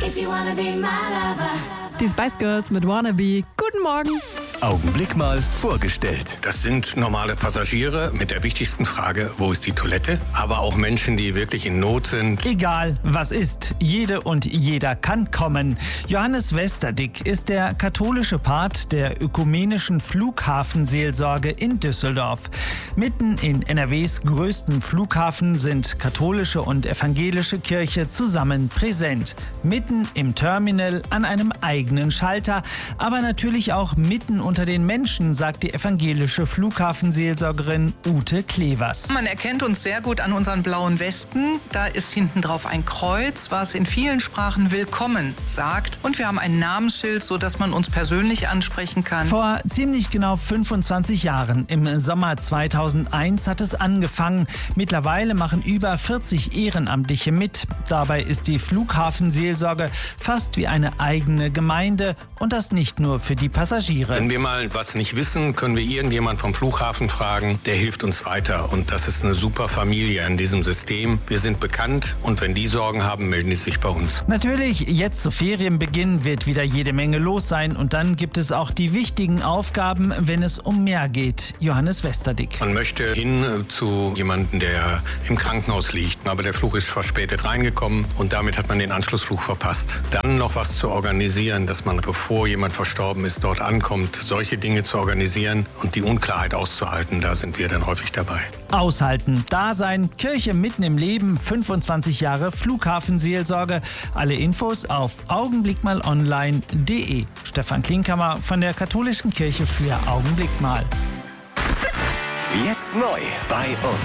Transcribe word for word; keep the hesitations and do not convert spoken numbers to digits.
If you wanna be my lover. Die Spice Girls mit Wannabe. Guten Morgen. Augenblick mal vorgestellt. Das sind normale Passagiere mit der wichtigsten Frage, wo ist die Toilette? Aber auch Menschen, die wirklich in Not sind. Egal, was ist, jede und jeder kann kommen. Johannes Westerdick ist der katholische Part der ökumenischen Flughafenseelsorge in Düsseldorf. Mitten in N R Ws größten Flughafen sind katholische und evangelische Kirche zusammen präsent. Mitten im Terminal an einem eigenen Schalter, aber natürlich auch mitten unter den Menschen, sagt die evangelische Flughafenseelsorgerin Ute Klevers. Man erkennt uns sehr gut an unseren blauen Westen. Da ist hinten drauf ein Kreuz, was in vielen Sprachen Willkommen sagt. Und wir haben ein Namensschild, sodass man uns persönlich ansprechen kann. Vor ziemlich genau fünfundzwanzig Jahren, im Sommer zweitausendeins, hat es angefangen. Mittlerweile machen über vierzig Ehrenamtliche mit. Dabei ist die Flughafenseelsorge fast wie eine eigene Gemeinde und das nicht nur für die Passagiere. Wenn wir mal was nicht wissen, können wir irgendjemand vom Flughafen fragen, der hilft uns weiter. Und das ist eine super Familie in diesem System. Wir sind bekannt und wenn die Sorgen haben, melden die sich bei uns. Natürlich, jetzt zu Ferienbeginn wird wieder jede Menge los sein und dann gibt es auch die wichtigen Aufgaben, wenn es um mehr geht. Johannes Westerdick. Man möchte hin zu jemandem, der im Krankenhaus liegt, aber der Flug ist verspätet reingekommen und damit hat man den Anschlussflug verpasst. Dann noch was zu organisieren, dass man, bevor jemand verstorben ist, dort ankommt, solche Dinge zu organisieren und die Unklarheit auszuhalten, da sind wir dann häufig dabei. Aushalten, Dasein, Kirche mitten im Leben, fünfundzwanzig Jahre Flughafenseelsorge. Alle Infos auf augenblickmalonline punkt de. Stefan Klinkhammer von der Katholischen Kirche für Augenblick mal. Jetzt neu bei uns.